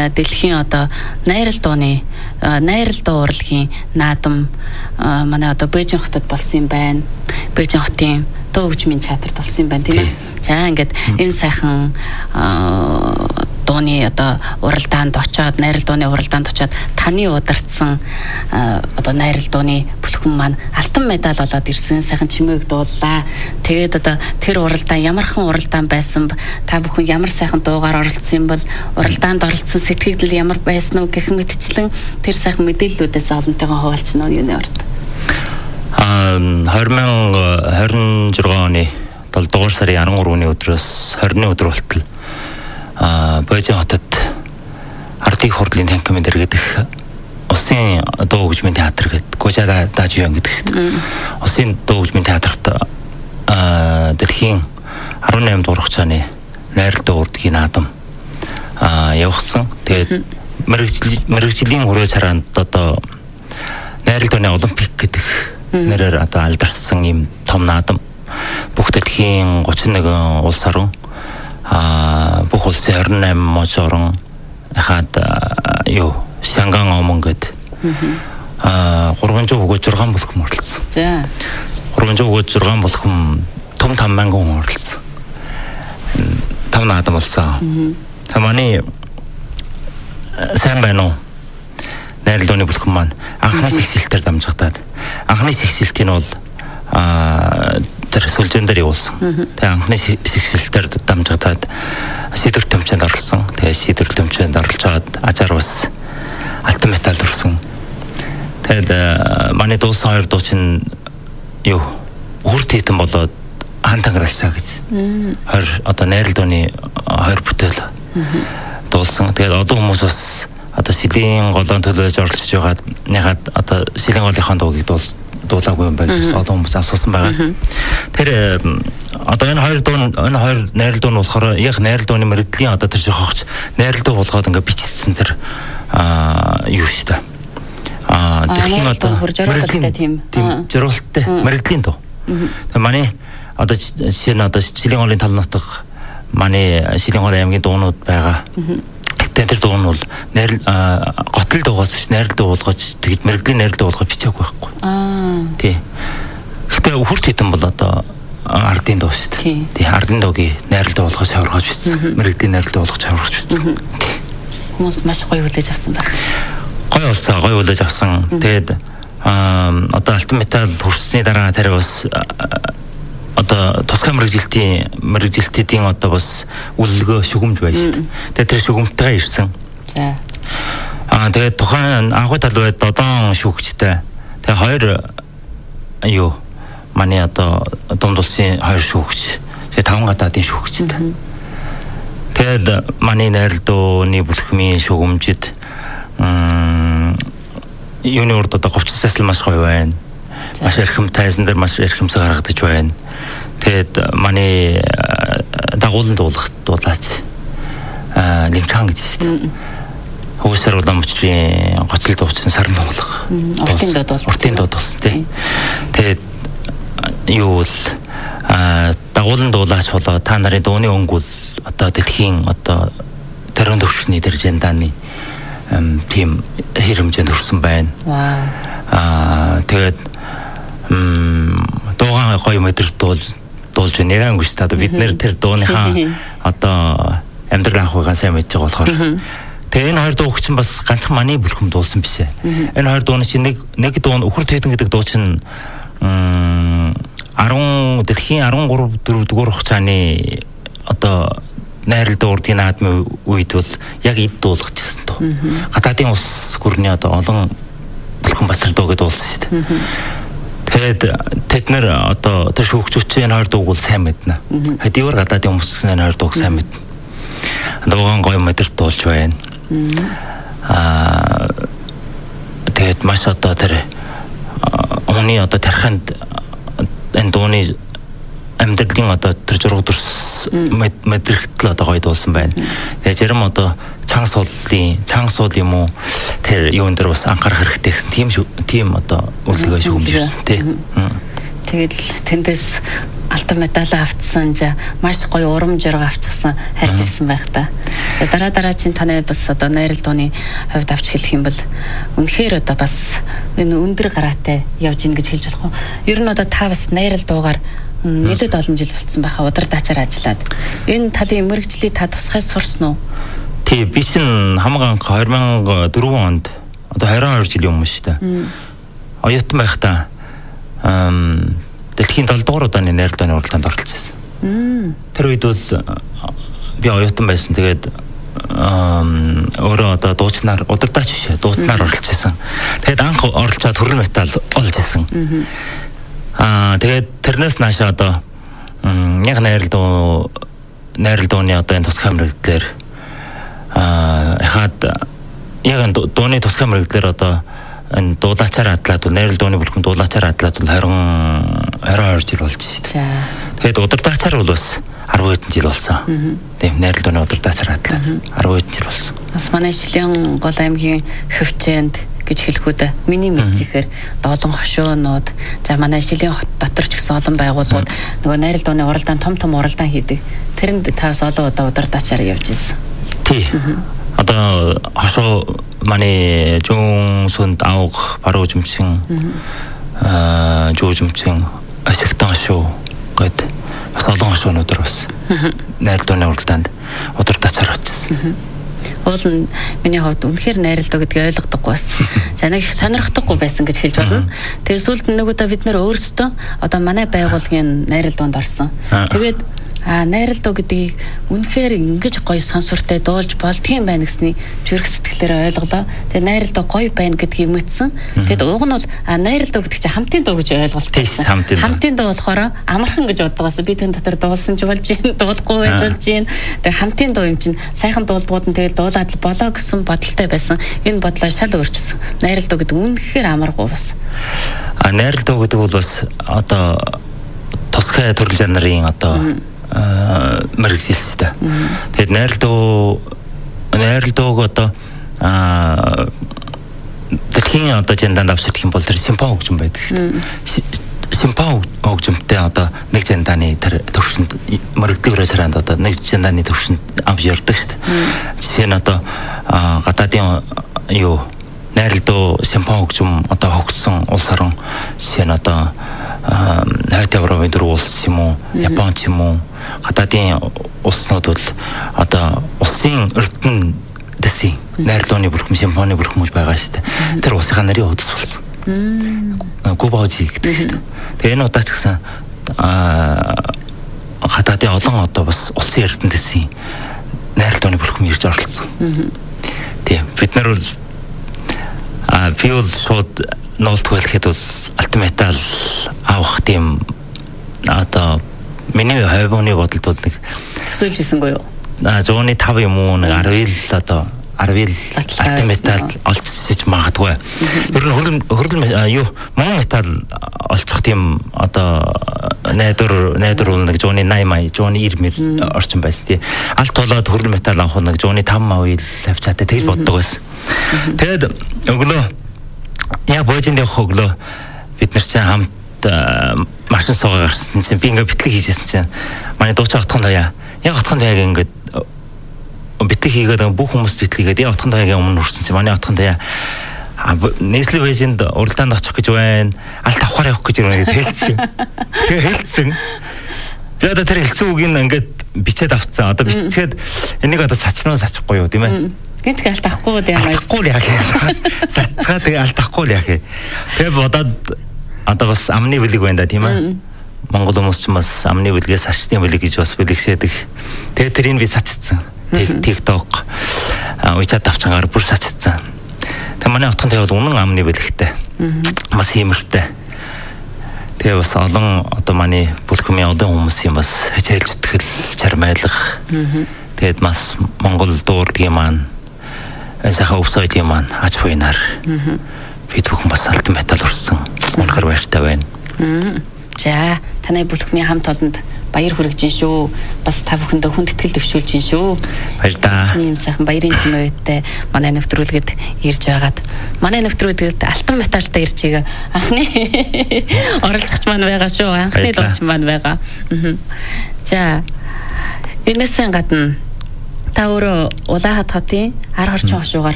дэлхийн одоо найрал дууны найрал дуу урлагийн наадам манай одоо Бээжин хотод болсон юм байна. Бээжин хотын дуу хөгжмийн театрт болсон юм байна тийм ээ. За ингээд энэ сайхан дууны одоо уралдаанд очоод найрал дууны уралдаанд очоод таны удирдсан одоо найрал дууны бүлхэн маань алтан медаль олоод ирсэн сайхан чимээг дууллаа. Тэгээд одоо тэр уралдаан ямархан уралдаан байсан та бүхэн ямар сайхан дуугаар оролцсон юм бол уралдаанд оролцсон сэтгэгдэл ямар байсан уу гэх мэтчлэн тэр сайхан мэдээллүүдээс олонтойгоо хуваалцсан нь юу нэ орд. 2026 оны 7 дугаар сарын 13-ны өдрөөс 20-ны өдөр болтол Бээжин хотод ардын хурлын танхимын дэргэдэх улсын дуу хөгжмийн театр гэдэг Гожара Дажион гэдэг шүү. Улсын дуу хөгжмийн театрт дэлхийн 18 дугаар хугацааны найрал дуу урлагийн наадам явагдсан. Тэгээд мэргэжлийн хүрээ цараанд одоо найрал дууны олимпик гэдэг нэрээр одоо алдарсан ийм том наадам бүх дэлхийн 31 улс орон бүх улсын 28 мууч орон хаад Шанган Омон гэд 360 бүлхэм оролцсон. За 360 бүлхэм том 5,000 хүн оролцсон. Том наадам болсон. Таманы сайн байна уу? Найрал дууны бүлхэм маань анхны сэгсэлтээр дамжигдаад анхны сэгсэлтийн бол тэр сүлжээн дээр явуулсан. Тэгээ анхны сэгсэлтээр дамжигдаад шийдвэр тэмцээнд оролцсон. Тэгээ шийдвэр тэмцээнд оролцоод ажаар бас алтан медаль өрсөн. Тэгээд манай дуусан хоёр дуучин хүрт хитэн болоод хаан тангаралсаа гэж. Хоёр одоо найрал дууны хоёр бүтээл дуулсан. Тэгээд одоо хүмүүс бас одоо силийн голоон төлөөлж оролцож байгаад ягаад одоо силийн голынхаа дуугийг дуулаагүй юм байна гэсэн олон хүмүүс асуусан байгаа. Тэр одоо энэ хоёр найрал дуу нь болохоор яг найрал дууны мэрэгдлийн одоо тэр жохогч найрал дуу болгоод ингээд бичсэн тэр юу шүү дээ. Дэлхийн одоо мэрэгдлийн тийм жиргалттай мэрэгдлийн дуу. Тэгээ манай одоо жишээ нь одоо силийн голын тал нутаг манай силийн гол аймгийн дуунууд байгаа. Тэр дуу нь бол готл дуугаас ш найрал дуу болгож тэгэд мэрэгдлийн найрал дуу болгож бичээгүй байхгүй. Тий. Гэтэ хүрт хитэн бол одоо ардын дуу ш. Тий. Ардын дуугийн найрал дуу болгож хавргаж бичсэн. Мэрэгдлийн найрал дуу болгож хавргаж бичсэн. Хүмүүс маш гоё хүлээж авсан байх. Гоё болсон, гоё хүлээж авсан. Тэгээд одоо алтан медаль хүрсний дараа тэр бас одоо тусгай мэрэгжилтийн одоо бас үлгөө шүгэмж байна шүү дээ. Тэгээд тэр шүгэмтэйгээ ирсэн. За. Тэгээд тухайн анхны талбайд додон шүүгчтэй. Тэгээд хоёр манай одоо дунд улсын хоёр шүүгч. Тэгээд 5 гадаадын шүүгчтэй. Тэгээд манай найрал дууны бүлхмийн шүгэмжид юуны урд одоо говцсаас л маш гоё байна. Маш эрхэм тайзан дээр маш эрхэмсэг харагдаж байна. Тэгээд манай дагуулан дуулаач Лимчан гэж шүү дээ. Хөөсөр Улаанбаатарын гоцлол дуучин сарн дуулах. Уртын дуу дуулсан тий. Тэгээд юу л дагуулан дуулаач болоо та нарын дууны өнгө бол одоо дэлхийн одоо төрийн төвчний дэржэндааны тийм хэрэмжэнд хүрсэн байна. Тэгээд дуугаа гоё мэдэр дуулж нэрэнгүй шүү дээ. Одоо бид нэр тэр дууныхаа одоо амьдрал анхуйгаа сайн мэдж байгаа болохоор тэгээ энэ хоёр дуу хөгчин бас ганцхан манай бүлхэм дуулсан биш ээ. Энэ хоёр дууны чинь нэг дуу Өхөр Тэдэн гэдэг дуу чинь дэлхийн 13 дугаар хугацааны одоо найрал дуу урлагийн наадмын үед бол яг эд дуулах гэсэн дуу. Гадаадын улс гүрний одоо олон бүлхэн бас тэр дууг дуулсан шүү дээ. Тэгээд тэд нэр одоо тэр шүүгчүүчийн хоёр дууг бол сайн мэднэ. Хэдийгээр гадаадын хүмүүс энэ хоёр дууг сайн мэднэ. Дуугаан гоё мэдэрт дуулж байна. Тэгээд маш одоо тэр оны одоо тархинд энэ дууны амьдралын одоо тэр зураг дүрс мэдрэгдэл одоо гоё дуулсан байна. Тэгээд зарим одоо чанга суул юм уу тэр юун дээр бас анхаарах хэрэгтэй гэсэн тийм одоо үлгөө шүүмжирсэн тий. Тэгэл тэндээс алтан медаль авцсан маш гоё урам зориг авчихсан харж ирсэн байх та. Дараа чинь таны бас одоо найрал дууны хувьд авч хэлэх юм бол үнэхээр одоо бас энэ өндөр гараатай явж ийн гэж хэлж болох уу? Ер нь одоо та бас найрал дуугаар нэлээд олон жил болцсон байхаа удирдаачаар ажиллаад энэ талын мэрэгчлийг та тусгай сурсан уу? Тий, би чинь хамгийн анх 2004 онд одоо 22 жилийн өмнө шүү дээ. Оюутан байхдаа дэлхийн 7 дугаар удааны найрал дууны уралдаанд оролцсон. Тэр үед бол би оюутан байсан. Тэгээд өөрөө одоо дуучнаар удирдаач биш дуучнаар оролцсон. Тэгээд анх оролцоод хүрэл медаль олж исэн. Тэгээд тэрнээс наашаа одоо яг найрал дууны одоо энэ тусгай мэрэгдлэр хаад яг дууны тусгай мэрэгдлэр одоо энэ дуулаачаар адлаад бол найрал дууны бүлхэм дуулаачаар адлаад бол 22 жил болж шүү дээ. Тэгээд удирдаачаар бол бас 10 хэдэн жил болсон. Тийм найрал дууны удирдаачаар адлаад 10 хэдэн жил болсон. Бас манай Шилэн гол аймгийн хөвчөнд гэж хэлэхүүд миний мэдчихээр доолон хошуунууд манай Шилийн хот дотор ч гэсэн олон байгууллагууд нөгөө найрал дууны уралдаан том уралдаан хийдэг. Тэрэнд таас олон удаа удирдаачаар явж ирсэн. Тий. Одоо хошуу манай зүүн сүнд авах баруун жимчин жүүжимчин ашигтан хошуу гэд бас олон хошуунууд бас найрал дууны уралдаанд удирдаачаар очсон. Уул нь миний хувьд үнэхээр найрал дуу гэдгийг ойлгодоггүй бас. За нэг их сонирхдаггүй байсан гэж хэлж болно. Тэгээ сүүлд нөгөөдөө бид нөр өөрсдөө одоо манай байгууллагын найрал дуунд орсон. Тэгээд найрал дуу гэдгийг үнэхээр ингэж гоё сонсортой дуулж болдгийм байна гэсний зүрх сэтгэлээр ойлголоо. Тэгээ найрал дуу гоё байна гэдгийг мэдсэн. Тэгэд уг нь бол найрал дуу гэдэг чинь хамтын дуу гэж ойлголттой. Хамтын дуу болохоор амархан гэж боддогоос би тэн дотор дуулсан ч болж юм, дуулахгүй байж болж юм. Тэгээ хамтын дуу юм чинь сайхан дуулдгууд нь тэгэл дуулаад л болоо гэсэн бодолтой байсан. Энэ бодлоо шал өөрчилсөн. Найрал дуу гэдэг үнэхээр амаргүй бас. Найрал дуу гэдэг бол бас одоо тусгай төрөл жанрын одоо мэрэгжилстэй. Тэгээд найрал дууг одоо дэлхийн одоо жанданд авчирдах юм бол тэр симфони хөгжим байдаг шүү дээ. Симфони хөгжимтэй одоо нэг жандааны тэр төвшөнд мэрэгдэлрээ саранд одоо нэг жандааны төвшөнд авч ярддаг шүү дээ. Жишээ нь одоо гадаадын найрал дуу симфони хөгжим одоо хөгжсөн улс орон жишээ нь одоо Хайт Европын дөрвөн улс юм уу, Япон ч юм уу, гадаадын улснууд бол одоо улсын эрдэнэ дэсийн найрал дууны бүлхэм симфони бүлхэм байгаа шүү дээ. Тэр улсынхаа нарын хөдөлс болсон. Губаужи гэдэг шүү дээ. Тэгээ энэ удаач гэсэн гадаадын олон одоо бас улсын эрдэнэ дэсийн найрал дууны бүлхэм ирж оролцсон. Тийм бид нар бол би бол шууд ноолтгүй хэлэхэд бол алтан медаль авах тийм одоо миний хавьны бодолд бол нэг төсөөлж ирсэнгүй юу? Зууны 5 юм уу нэг 10 алтан медаль олцсож магадгүй. Ер нь хөрөл мөн медаль олцох тийм одоо найдвар бол нэг зууны 80 зууны 90 орчим байсан тий. Алт болоод хөрөл медаль авах нэг зууны 5 авъя авч чадаа тэгж боддог байсан. Тэгээд өглөө яг божинд явах өглөө бид нар чинь хамт машин суугаа гарсан чинь би ингээ битлэг хийжсэн чинь манай дуучин отхон даяа яг отхон даяаг ингээ битлэг хийгээд бүх хүмүүс битлэгээд яг отхон даяагийн өмнө хүрсэн чинь манай отхон даяа нийслэл бэжинд уралдаанд очих гэж байна алт авахаар явах гэж байна гэдэг хэлсэн. Тэгээ хэлсэн. Би одоо тэр хэлсэн үгийг ингээд бичээд авцсан. Одоо бичгээд энийг одоо сачнаа сачихгүй юу тийм ээ. Гэнт алт авахгүй л яа. Авахгүй л яах юм. Сацгаа тэгээ алт авахгүй л яах юм. Тэгээ бодоод одоо бас амны бэлэг байна да тийм ээ. Монгол хүмүүс ч бас амны бэлгээс сачны бэлэг гэж бас бэлэгсээдэг. Тэгээ тэрийг би сацсан. TikTok WeChat авчангаар бүр сацсан. Тэгээ манай отхон тавьд үнэн амны бэлэгтэй. Бас иймэрхтэй. Тэгээ бас олон одоо манай бүлхмийн олон хүмүүсийн бас хичээлж өтгөл чармайлах. Тэгээд бас Монгол дуурлагын маань сайхан өвсөйдийн маань ач буйнаар бид бүхэн бас алтан медаль урсан. Үнэхээр баяртай байна. За таны бүлхмийн хамт олонд баяр хүргэж шүү. Бас та бүхэндээ хүнд итгэл дэвшүүлж шүү. Баярлалаа. Ийм сайхан баярын чимээтэй манай нэвтрүүлгэд ирж байгаад манай нэвтрүүлгэд алтан металтай ирж байгаа анхны оролцогч маань байгаа шүү. Анхны дуучин маань байгаа. За энэсээ гадна та өөрөө Улаанхад хотын ар орчин хошуугаар